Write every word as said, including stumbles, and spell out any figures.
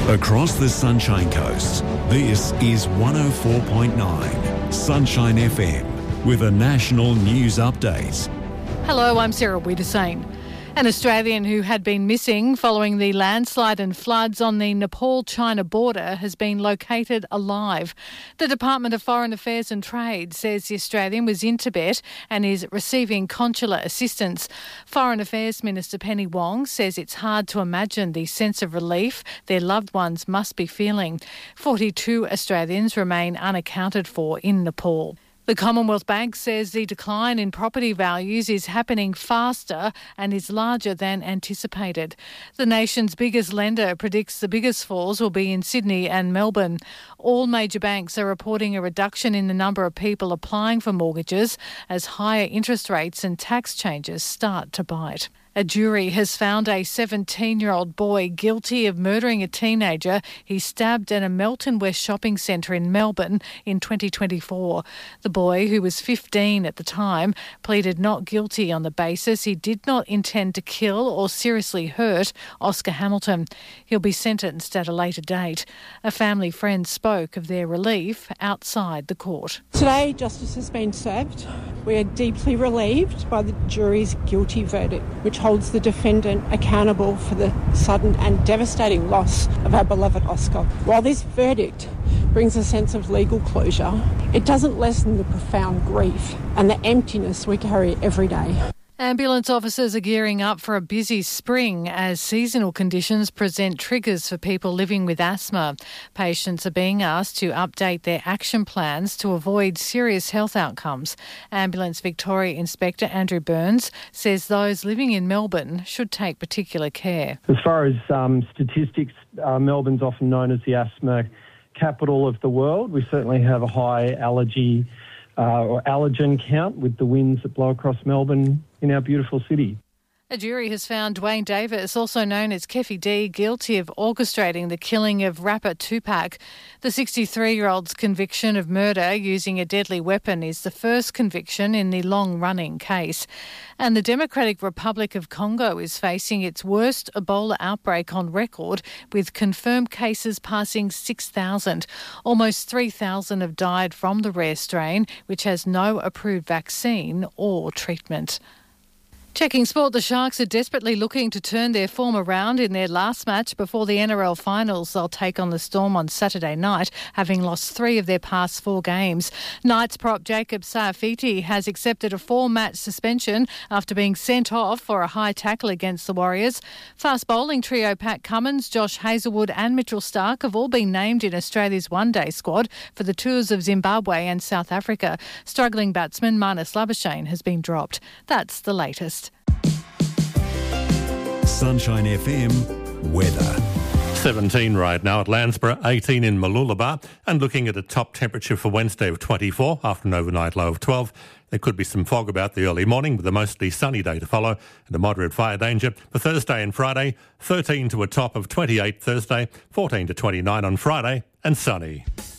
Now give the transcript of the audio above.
Across the Sunshine Coast, this is one oh four point nine Sunshine F M with a national news update. Hello, I'm Sarah Wiedersane. An Australian who had been missing following the landslide and floods on the Nepal-China border has been located alive. The Department of Foreign Affairs and Trade says the Australian was in Tibet and is receiving consular assistance. Foreign Affairs Minister Penny Wong says it's hard to imagine the sense of relief their loved ones must be feeling. forty-two Australians remain unaccounted for in Nepal. The Commonwealth Bank says the decline in property values is happening faster and is larger than anticipated. The nation's biggest lender predicts the biggest falls will be in Sydney and Melbourne. All major banks are reporting a reduction in the number of people applying for mortgages as higher interest rates and tax changes start to bite. A jury has found a seventeen-year-old boy guilty of murdering a teenager he stabbed at a Melton West shopping centre in Melbourne in twenty twenty-four. The boy, who was fifteen at the time, pleaded not guilty on the basis he did not intend to kill or seriously hurt Oscar Hamilton. He'll be sentenced at a later date. A family friend spoke of their relief outside the court. Today, justice has been served. We are deeply relieved by the jury's guilty verdict, which holds the defendant accountable for the sudden and devastating loss of our beloved Oscar. While this verdict brings a sense of legal closure, it doesn't lessen the profound grief and the emptiness we carry every day. Ambulance officers are gearing up for a busy spring as seasonal conditions present triggers for people living with asthma. Patients are being asked to update their action plans to avoid serious health outcomes. Ambulance Victoria Inspector Andrew Burns says those living in Melbourne should take particular care. As far as um, statistics, uh, Melbourne's often known as the asthma capital of the world. We certainly have a high allergy uh, or allergen count with the winds that blow across Melbourne in our beautiful city. A jury has found Dwayne Davis, also known as Keffi D, guilty of orchestrating the killing of rapper Tupac. The sixty-three-year-old's conviction of murder using a deadly weapon is the first conviction in the long-running case. And the Democratic Republic of Congo is facing its worst Ebola outbreak on record, with confirmed cases passing six thousand. Almost three thousand have died from the rare strain, which has no approved vaccine or treatment. Checking sport, the Sharks are desperately looking to turn their form around in their last match before the N R L finals. They'll take on the Storm on Saturday night, having lost three of their past four games. Knights prop Jacob Saifiti has accepted a four-match suspension after being sent off for a high tackle against the Warriors. Fast bowling trio Pat Cummins, Josh Hazlewood and Mitchell Starc have all been named in Australia's one-day squad for the tours of Zimbabwe and South Africa. Struggling batsman Marnus Labuschagne has been dropped. That's the latest. Sunshine F M weather. seventeen right now at Landsborough, eighteen in Mooloolaba, and looking at a top temperature for Wednesday of twenty-four after an overnight low of twelve. There could be some fog about the early morning with a mostly sunny day to follow and a moderate fire danger. For Thursday and Friday, thirteen to a top of twenty-eight Thursday, fourteen to twenty-nine on Friday and sunny.